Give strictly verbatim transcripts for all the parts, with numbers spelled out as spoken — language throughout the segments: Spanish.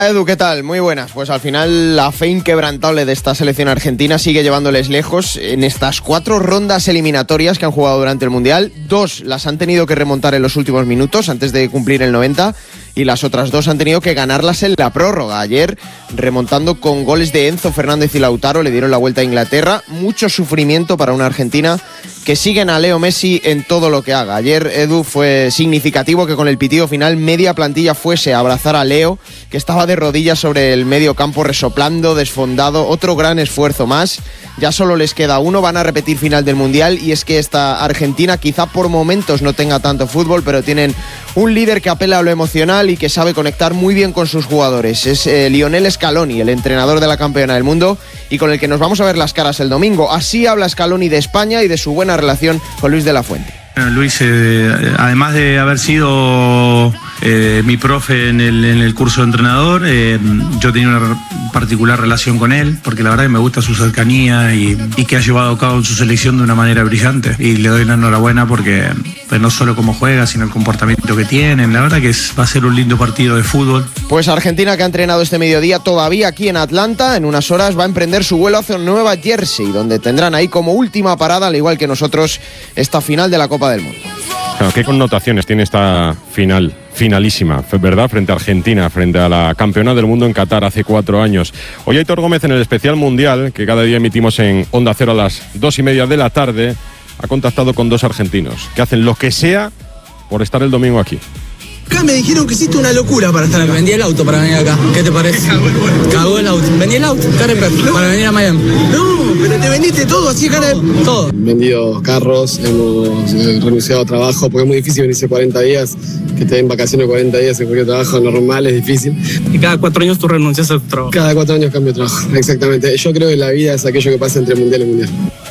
Edu, ¿qué tal? Muy buenas. Pues al final la fe inquebrantable de esta selección argentina sigue llevándoles lejos en estas cuatro rondas eliminatorias que han jugado durante el Mundial. Dos las han tenido que remontar en los últimos minutos antes de cumplir el noventa y las otras dos han tenido que ganarlas en la prórroga. Ayer, remontando con goles de Enzo Fernández y Lautaro, le dieron la vuelta a Inglaterra. Mucho sufrimiento para una Argentina que siguen a Leo Messi en todo lo que haga. Ayer, Edu, fue significativo que con el pitido final media plantilla fuese a abrazar a Leo, que estaba de rodillas sobre el medio campo resoplando, desfondado. Otro gran esfuerzo más. Ya solo les queda uno, van a repetir final del Mundial, y es que esta Argentina quizá por momentos no tenga tanto fútbol, pero tienen un líder que apela a lo emocional y que sabe conectar muy bien con sus jugadores. Es eh, Lionel Scaloni, el entrenador de la campeona del mundo, y con el que nos vamos a ver las caras el domingo. Así habla Scaloni de España y de su buena relación con Luis de la Fuente. Bueno, Luis, eh, además de haber sido eh, mi profe en el, en el curso de entrenador, eh, yo tenía una particular relación con él, porque la verdad que me gusta su cercanía y, y que ha llevado a cabo su selección de una manera brillante. Y le doy la enhorabuena porque pues, no solo cómo juega, sino el comportamiento que tienen. La verdad que es, va a ser un lindo partido de fútbol. Pues Argentina, que ha entrenado este mediodía todavía aquí en Atlanta, en unas horas va a emprender su vuelo hacia Nueva Jersey, donde tendrán ahí como última parada, al igual que nosotros, esta final de la Copa del Mundo. Claro, ¿qué connotaciones tiene esta final, finalísima, verdad, frente a Argentina, frente a la campeona del mundo en Qatar hace cuatro años? Hoy Aitor Gómez, en el especial mundial, que cada día emitimos en Onda Cero a las dos y media de la tarde, ha contactado con dos argentinos que hacen lo que sea por estar el domingo aquí. Acá me dijeron que hiciste una locura para estar acá. Vendí el auto para venir acá. ¿Qué te parece? Cagó el auto. Vendí el auto, Careper, para venir a Miami. No, pero te vendiste todo así, Careper. Todo. Vendido carros, hemos eh, renunciado a trabajo, porque es muy difícil venirse cuarenta días, que te den vacaciones cuarenta días en cualquier trabajo normal, es difícil. Y cada cuatro años tú renuncias a tu trabajo. Cada cuatro años cambio de trabajo, exactamente. Yo creo que la vida es aquello que pasa entre mundial y mundial.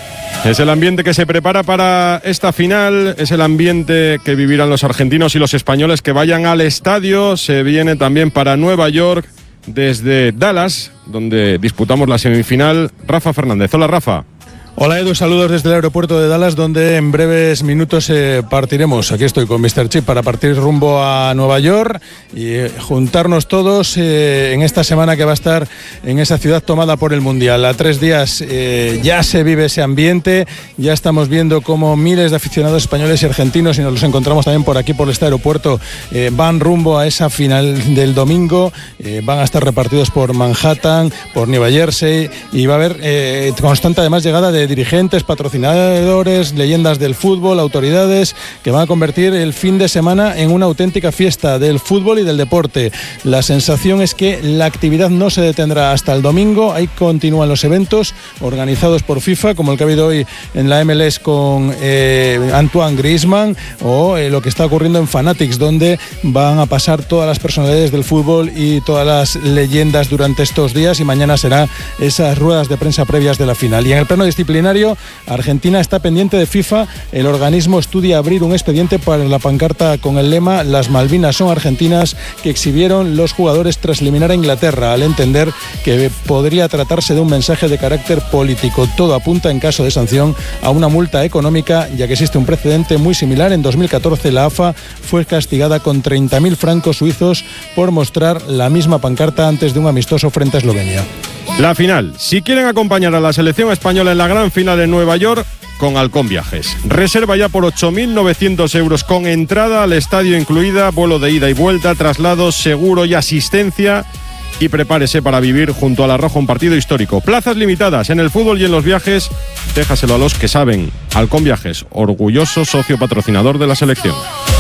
Es el ambiente que se prepara para esta final, es el ambiente que vivirán los argentinos y los españoles que vayan al estadio. Se viene también para Nueva York desde Dallas, donde disputamos la semifinal. Rafa Fernández. Hola, Rafa. Hola, Edu, saludos desde el aeropuerto de Dallas, donde en breves minutos eh, partiremos. Aquí estoy con míster Chip para partir rumbo a Nueva York y eh, juntarnos todos eh, en esta semana que va a estar en esa ciudad tomada por el Mundial. A tres días eh, ya se vive ese ambiente, ya estamos viendo cómo miles de aficionados españoles y argentinos, y nos los encontramos también por aquí por este aeropuerto, eh, van rumbo a esa final del domingo. Eh, van a estar repartidos por Manhattan, por Nueva Jersey, y va a haber eh, constante además llegada de dirigentes, patrocinadores, leyendas del fútbol, autoridades, que van a convertir el fin de semana en una auténtica fiesta del fútbol y del deporte. La sensación es que la actividad no se detendrá hasta el domingo. Ahí continúan los eventos organizados por FIFA, como el que ha habido hoy en la M L S con eh, Antoine Griezmann, o eh, lo que está ocurriendo en Fanatics, donde van a pasar todas las personalidades del fútbol y todas las leyendas durante estos días, y mañana será esas ruedas de prensa previas de la final. Y en el plano disciplinario, Argentina está pendiente de FIFA. El organismo estudia abrir un expediente para la pancarta con el lema "Las Malvinas son argentinas", que exhibieron los jugadores tras eliminar a Inglaterra, al entender que podría tratarse de un mensaje de carácter político. Todo apunta, en caso de sanción, a una multa económica, ya que existe un precedente muy similar. En dos mil catorce la A F A fue castigada con treinta mil francos suizos por mostrar la misma pancarta antes de un amistoso frente a Eslovenia. La final. Si quieren acompañar a la selección española en la gran final en Nueva York, con Halcón Viajes. Reserva ya por ocho mil novecientos euros, con entrada al estadio incluida, vuelo de ida y vuelta, traslados, seguro y asistencia. Y prepárese para vivir junto a La Roja un partido histórico. Plazas limitadas en el fútbol y en los viajes. Déjaselo a los que saben. Halcón Viajes, orgulloso socio patrocinador de la selección.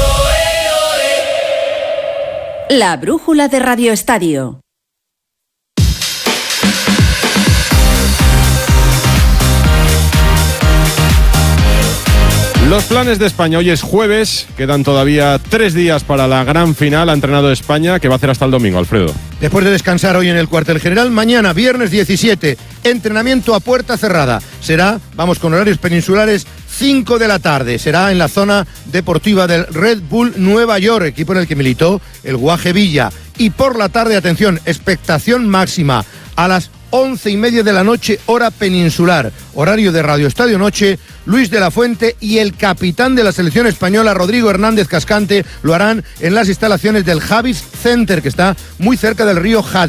La brújula de Radio Estadio. Los planes de España. Hoy es jueves, quedan todavía tres días para la gran final. Ha entrenado España, que va a hacer hasta el domingo, Alfredo. Después de descansar hoy en el cuartel general, mañana, viernes diecisiete, entrenamiento a puerta cerrada. Será, vamos con horarios peninsulares, cinco de la tarde. Será en la zona deportiva del Red Bull Nueva York, equipo en el que militó el Guaje Villa. Y por la tarde, atención, expectación máxima, a las once y media de la noche, hora peninsular. Horario de Radio Estadio Noche. Luis de la Fuente y el capitán de la selección española, Rodrigo Hernández Cascante, lo harán en las instalaciones del Javis Center, que está muy cerca del río Jadza.